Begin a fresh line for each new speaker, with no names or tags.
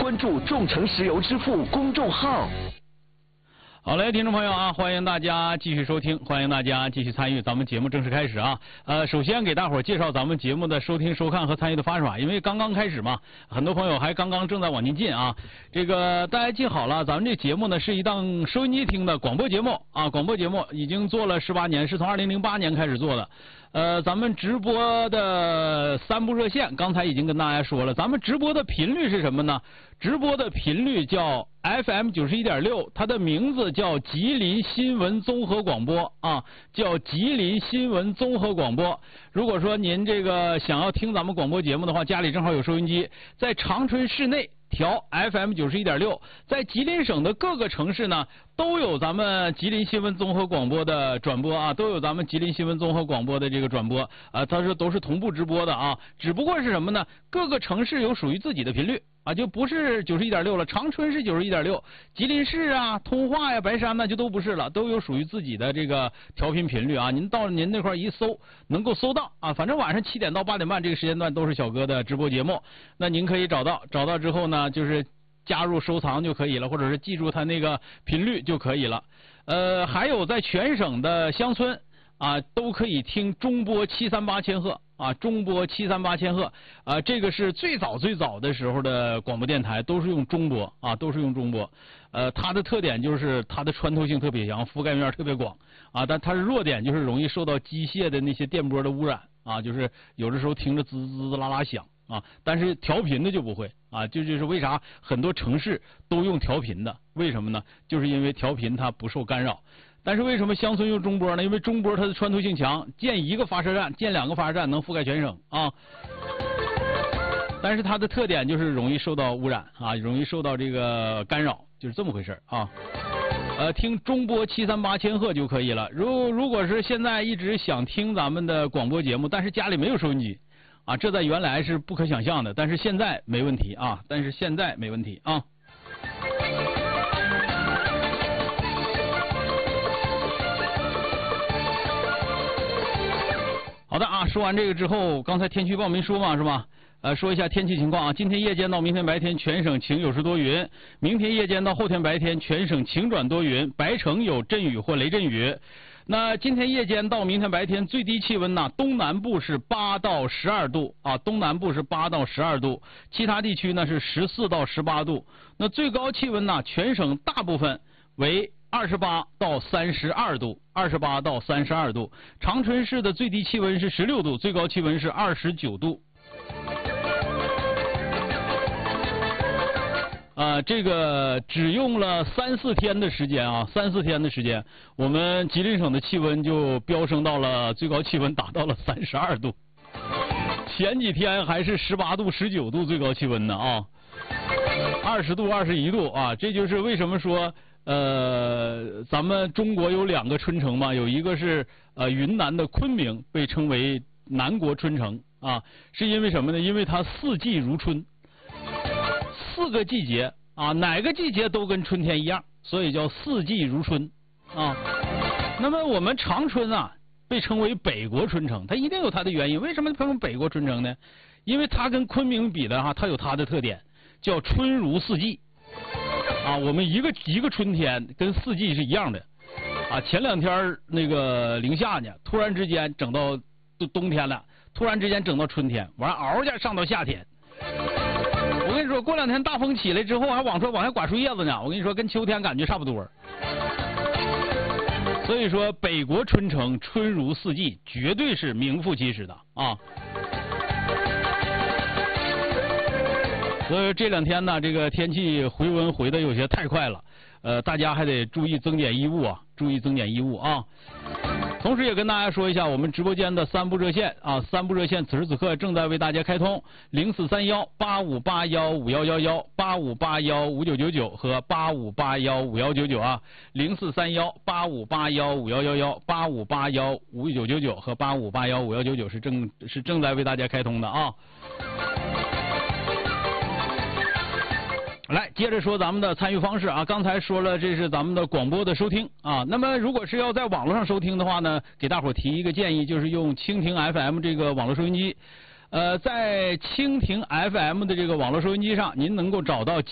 关注众诚石油支付公众号。
好嘞，听众朋友啊，欢迎大家继续收听，欢迎大家继续参与，咱们节目正式开始啊。首先给大伙儿介绍咱们节目的收听、收看和参与的方式法，因为刚刚开始嘛，很多朋友还刚刚正在往前进啊。这个大家记好了，咱们这节目呢是一档收音机听的广播节目啊，广播节目已经做了18年，是从2008年开始做的。咱们直播的3部热线，刚才已经跟大家说了，咱们直播的频率是什么呢？直播的频率叫 FM 91.6，它的名字叫吉林新闻综合广播啊，叫吉林新闻综合广播。如果说您这个想要听咱们广播节目的话，家里正好有收音机，在长春市内调 FM 91.6，在吉林省的各个城市呢都有咱们吉林新闻综合广播的转播啊，都有咱们吉林新闻综合广播的这个转播啊，它是都是同步直播的啊，只不过是什么呢？各个城市有属于自己的频率啊，就不是91.6了，长春是91.6，吉林市啊、通化呀、白山呢就都不是了，都有属于自己的这个调频频率啊。您到您那块一搜，能够搜到啊，反正晚上7点到8点半这个时间段都是小哥的直播节目，那您可以找到之后呢，就是加入收藏就可以了，或者是记住它那个频率就可以了。还有在全省的乡村啊，都可以听中波738千赫啊，中波738千赫啊，这个是最早的时候的广播电台都是用中波啊，都是用中波。它的特点就是它的穿透性特别强，覆盖面特别广啊，但它的弱点就是容易受到机械的那些电波的污染啊，就是有的时候听着滋滋啦啦响啊，但是调频的就不会啊，就是为啥很多城市都用调频的？为什么呢？就是因为调频它不受干扰。但是为什么乡村用中波呢？因为中波它的穿透性强，建一个发射站，建2个发射站能覆盖全省啊。但是它的特点就是容易受到污染啊，容易受到这个干扰，就是这么回事啊。听中波738千赫就可以了。如果是现在一直想听咱们的广播节目，但是家里没有收音机啊，这在原来是不可想象的，但是现在没问题啊，啊。好的啊，说完这个之后，刚才天气预报没说嘛，是吧？说一下天气情况啊。今天夜间到明天白天全省晴有时多云，明天夜间到后天白天全省晴转多云，白城有阵雨或雷阵雨。那今天夜间到明天白天最低气温呢，东南部是8到12度啊，东南部是8到12度，其他地区呢是14到18度。那最高气温呢，全省大部分为28到32度，28到32度。长春市的最低气温是16度，最高气温是29度。这个只用了3、4天的时间啊，3、4天的时间，我们吉林省的气温就飙升到了最高气温达到了32度。前几天还是18度、19度最高气温呢啊，20度、21度啊，这就是为什么说咱们中国有2个春城嘛，有一个是云南的昆明被称为南国春城啊，是因为什么呢？因为它4季如春，4个季节啊，哪个季节都跟春天一样，所以叫4季如春啊。那么我们长春啊被称为北国春城，它一定有它的原因。为什么称为北国春城呢？因为它跟昆明比的哈，它有它的特点，叫春如4季啊。我们一个春天跟4季是一样的啊。前2天那个零下呢，突然之间整到冬天了，突然之间整到春天，完了嗷一下上到夏天。我跟你说，过2天大风起来之后，还往下刮出叶子呢。我跟你说，跟秋天感觉差不多。所以说，北国春城春如4季，绝对是名副其实的啊。所以这2天呢，这个天气回温回的有些太快了，大家还得注意增减衣物啊，同时也跟大家说一下，我们直播间的3部热线啊，3部热线此时此刻正在为大家开通，043185815111，85815999和85815199啊，043185815111，85815999和85815199是正在为大家开通的啊。来，接着说咱们的参与方式啊。刚才说了，这是咱们的广播的收听啊。那么，如果是要在网络上收听的话呢，给大伙提一个建议，就是用蜻蜓 FM 这个网络收音机。在蜻蜓 FM 的这个网络收音机上，您能够找到